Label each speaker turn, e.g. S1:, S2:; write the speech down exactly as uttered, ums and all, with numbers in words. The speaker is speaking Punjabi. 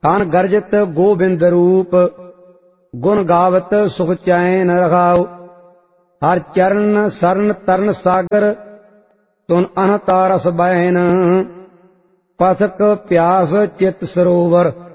S1: ਤਨ ਗਰਜਤ ਗੋਬਿੰਦ ਰੂਪ, ਗੁਣ ਗਾਵਤ ਸੁਖ ਚੈਨ ਰਖਾਉ। ਹਰ ਚਰਨ ਸਰਨ ਤਰਨ ਸਾਗਰ, ਤੁਨ ਅਨਹਤਾ ਰਸ ਬੈਨ। ਪਥਕ ਪਿਆਸ ਚਿਤ ਸਰੋਵਰ,